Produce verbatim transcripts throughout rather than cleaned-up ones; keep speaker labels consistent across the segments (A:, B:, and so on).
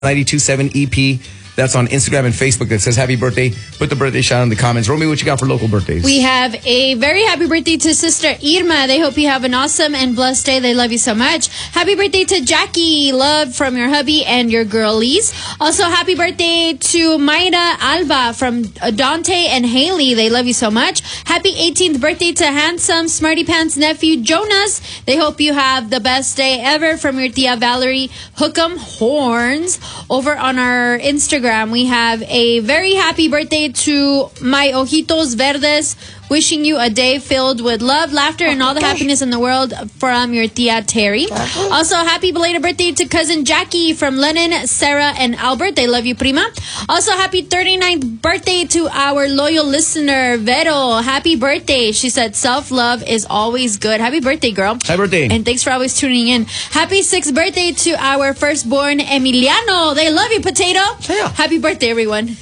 A: ninety-two point seven E P. That's on Instagram and Facebook that says happy birthday. Put the birthday shout out in the comments. Romy, what you got for local birthdays?
B: We have a very happy birthday to Sister Irma. They hope you have an awesome and blessed day. They love you so much. Happy birthday to Jackie. Love from your hubby and your girlies. Also, happy birthday to Mayra Alba from Dante and Haley. They love you so much. Happy eighteenth birthday to handsome Smarty Pants nephew Jonas. They hope you have the best day ever from your tia Valerie Hookem Horns. Over on our Instagram, we have a very happy birthday to my Ojitos Verdes, wishing you a day filled with love, laughter, and all the happiness in the world from your tia Terry. Also, happy belated birthday to cousin Jackie from Lennon, Sarah, and Albert. They love you, prima. Also, happy thirty-ninth birthday to our loyal listener, Vero. Happy birthday. She said self-love is always good. Happy birthday, girl.
A: Happy birthday.
B: And thanks for always tuning in. Happy sixth birthday to our firstborn, Emiliano. They love you, Potato.
A: Yeah.
B: Happy birthday, everyone.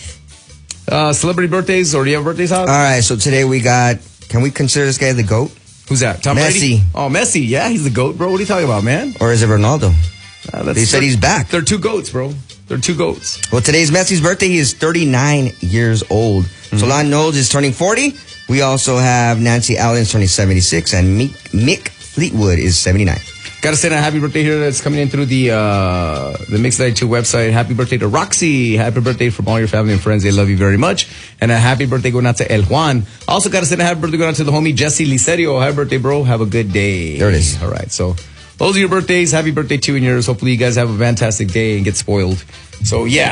A: Uh, celebrity birthdays, or do you have birthdays out?
C: All right, so today we got, can we consider this guy the GOAT?
A: Who's that? Tom
C: Messi.
A: Brady? Oh, Messi. Yeah, he's the GOAT, bro. What are you talking about, man?
C: Or is it Ronaldo?
A: Uh, that's,
C: they said he's back.
A: They're two GOATs, bro. They're two GOATs.
C: Well, today's Messi's birthday. He is thirty-nine years old. Mm-hmm. Solange Knowles is turning forty. We also have Nancy Allen's turning seventy-six, and Mick, Mick Fleetwood is seventy-nine.
A: Got to send a happy birthday here that's coming in through the uh, the Mix ninety-two website. Happy birthday to Roxy. Happy birthday from all your family and friends. They love you very much. And a happy birthday going out to El Juan. Also got to send a happy birthday going out to the homie Jesse Licerio. Happy birthday, bro. Have a good day.
C: There it is.
A: All right. So those are your birthdays. Happy birthday to you and yours. Hopefully you guys have a fantastic day and get spoiled. So, yeah.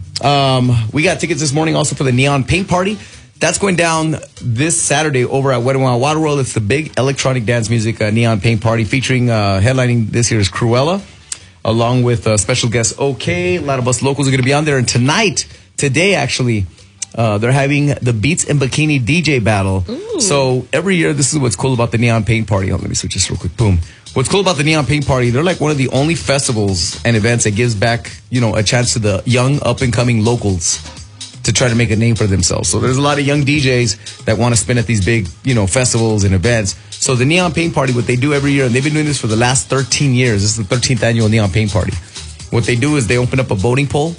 A: Um, we got tickets this morning also for the Neon Paint Party. That's going down this Saturday over at Wet n Wild Water World. It's the big electronic dance music uh, Neon Paint Party featuring uh, headlining this year's Cruella, along with uh, special guest OK. A lot of us locals are going to be on there. And tonight, today actually, uh, they're having the Beats and Bikini D J battle. Ooh. So every year, this is what's cool about the Neon Paint Party. Oh, let me switch this real quick. Boom. What's cool about the Neon Paint Party, they're like one of the only festivals and events that gives back, you know, a chance to the young up-and-coming locals to try to make a name for themselves. So there's a lot of young D Js that want to spin at these big, you know, festivals and events. So the Neon Paint Party, what they do every year, and they've been doing this for the last thirteen years. This is the thirteenth annual Neon Paint Party. What they do is they open up a voting poll.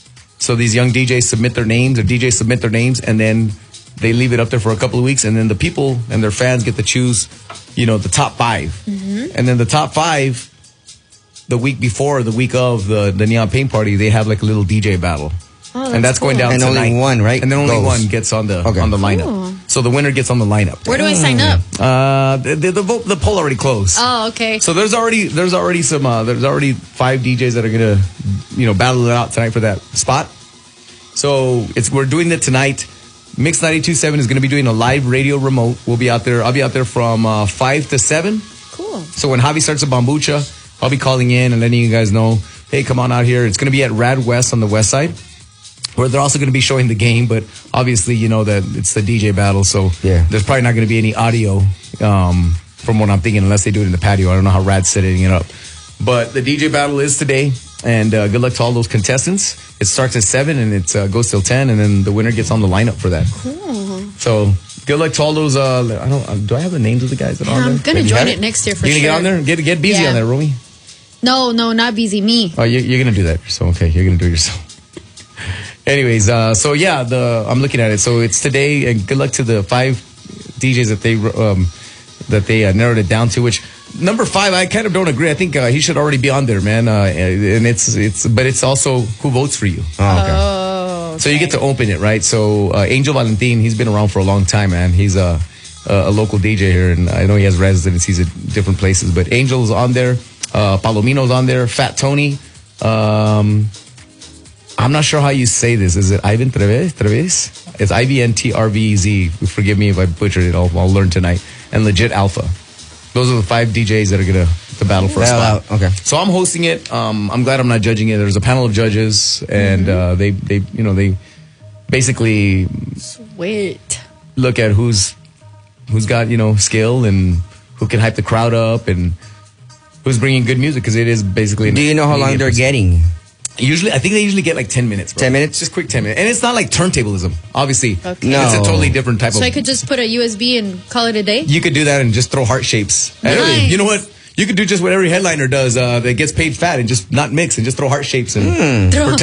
A: So these young D Js submit their names, or D Js submit their names, and then they leave it up there for a couple of weeks, and then the people and their fans get to choose, you know, the top five. Mm-hmm. And then the top five, the week before, the week of the, the Neon Paint Party, they have like a little D J battle. Oh, that's and that's cool. going down
C: and
A: tonight.
C: only one, right?
A: And then only
C: Goes.
A: one gets on the okay. on the lineup. Cool. So the winner gets on the lineup.
B: Where do I sign up?
A: Uh, the the, the, vote, the poll already closed.
B: Oh, okay.
A: So there's already there's already some uh, there's already five D Js that are gonna, you know, battle it out tonight for that spot. So it's we're doing it tonight. Mix ninety-two point seven is gonna be doing a live radio remote. We'll be out there. I'll be out there from uh, five to seven.
B: Cool.
A: So when Javi starts a bambucha, I'll be calling in and letting you guys know, hey, come on out here. It's gonna be at Rad West on the west side, where they're also going to be showing the game, but obviously, you know that it's the D J battle, so
C: yeah.
A: there's probably not going to be any audio um, from what I'm thinking, unless they do it in the patio. I don't know how Rad's setting it up. But the D J battle is today, and uh, good luck to all those contestants. It starts at seven, and it uh, goes till ten, and then the winner gets on the lineup for that.
B: Cool.
A: So good luck to all those. Uh, I don't. Uh, do I have the names of the guys that are
B: yeah,
A: on there?
B: I'm going to join it next year for
A: you
B: sure.
A: You going to get on there? Get, get busy
B: yeah.
A: on there, Romy.
B: No, no, not busy. Me.
A: Oh, you, you're going to do that. So, okay, you're going to do it yourself. Anyways, uh, so yeah, the I'm looking at it. So it's today, and good luck to the five D Js that they um, that they uh, narrowed it down to. Which number five, I kind of don't agree. I think uh, he should already be on there, man. Uh, and it's it's, but it's also who votes for you.
C: Oh, okay.
B: Oh, okay.
A: So you get to open it, right? So uh, Angel Valentin, he's been around for a long time, man. He's a a local D J here, and I know he has residencies at different places. But Angel's on there, uh, Palomino's on there, Fat Tony. Um, I'm not sure how you say this. Is it Ivan Treves? Treves? It's I V N T R V E Z. Forgive me if I butchered it. I'll, I'll learn tonight. And Legit Alpha. Those are the five D Js that are going to to battle for a spot.
C: Out. Okay.
A: So I'm hosting it. Um, I'm glad I'm not judging it. There's a panel of judges, and mm-hmm. uh, they, they, you know, they basically
B: Sweet.
A: look at who's who's got, you know, skill and who can hype the crowd up and who's bringing good music, because it is basically.
C: Do you know how long they're getting?
A: Usually, I think they usually get like ten minutes, bro.
C: ten minutes?
A: Just quick ten minutes. And it's not like turntablism, obviously.
B: Okay.
C: No.
A: It's a totally different type
B: so
A: of...
B: So I could just put a U S B and call it a day?
A: You could do that and just throw heart shapes.
B: Nice.
A: You know what? You could do just what every headliner does uh, that gets paid fat and just not mix and just throw heart shapes and
C: Mm.
B: Throw